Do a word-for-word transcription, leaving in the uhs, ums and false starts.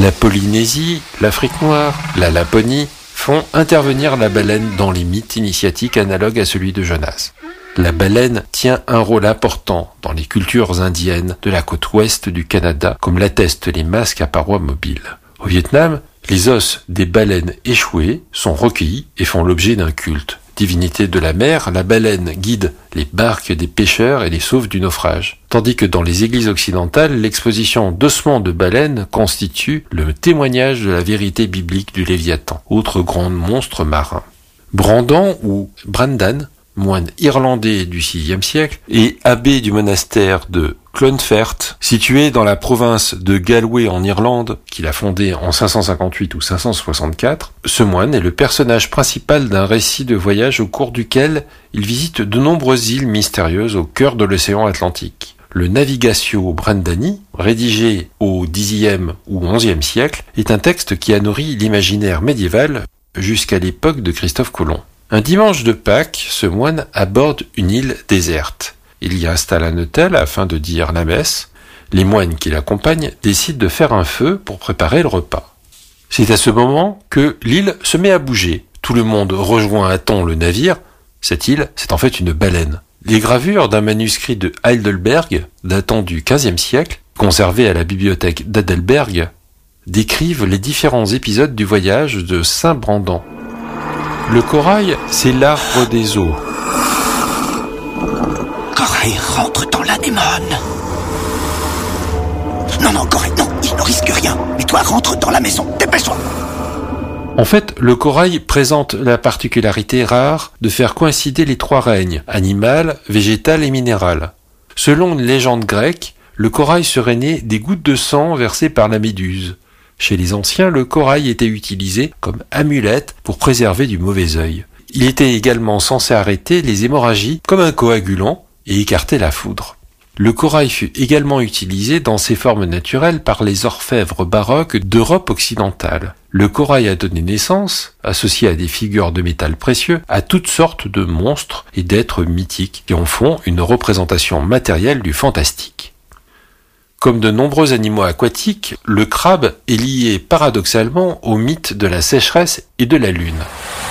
La Polynésie, l'Afrique noire, la Laponie font intervenir la baleine dans les mythes initiatiques analogues à celui de Jonas. La baleine tient un rôle important dans les cultures indiennes de la côte ouest du Canada, comme l'attestent les masques à parois mobiles. Au Vietnam, les os des baleines échouées sont recueillis et font l'objet d'un culte. Divinité de la mer, la baleine guide les barques des pêcheurs et les sauve du naufrage. Tandis que dans les églises occidentales, l'exposition d'ossements de baleines constitue le témoignage de la vérité biblique du Léviathan, autre grand monstre marin. Brandan ou Brandan, moine irlandais du sixième siècle, et abbé du monastère de Clonfert, situé dans la province de Galway en Irlande, qu'il a fondé en cinq cent cinquante-huit ou cinq cent soixante-quatre, ce moine est le personnage principal d'un récit de voyage au cours duquel il visite de nombreuses îles mystérieuses au cœur de l'océan Atlantique. Le Navigatio Brandani, rédigé au dixième ou onzième siècle, est un texte qui a nourri l'imaginaire médiéval jusqu'à l'époque de Christophe Colomb. Un dimanche de Pâques, ce moine aborde une île déserte. Il y installe un autel afin de dire la messe. Les moines qui l'accompagnent décident de faire un feu pour préparer le repas. C'est à ce moment que l'île se met à bouger. Tout le monde rejoint à temps le navire. Cette île, c'est en fait une baleine. Les gravures d'un manuscrit de Heidelberg, datant du quinzième siècle, conservé à la bibliothèque d'Heidelberg, décrivent les différents épisodes du voyage de Saint Brandan. Le corail, c'est l'arbre des eaux. Corail rentre dans l'anémone. Non, non, Corail, non, il ne risque rien. Mais toi, rentre dans la maison, dépêche-toi. En fait, le corail présente la particularité rare de faire coïncider les trois règnes, animal, végétal et minéral. Selon une légende grecque, le corail serait né des gouttes de sang versées par la méduse. Chez les anciens, le corail était utilisé comme amulette pour préserver du mauvais œil. Il était également censé arrêter les hémorragies comme un coagulant et écarter la foudre. Le corail fut également utilisé dans ses formes naturelles par les orfèvres baroques d'Europe occidentale. Le corail a donné naissance, associé à des figures de métal précieux, à toutes sortes de monstres et d'êtres mythiques qui en font une représentation matérielle du fantastique. Comme de nombreux animaux aquatiques, le crabe est lié paradoxalement au mythe de la sécheresse et de la lune.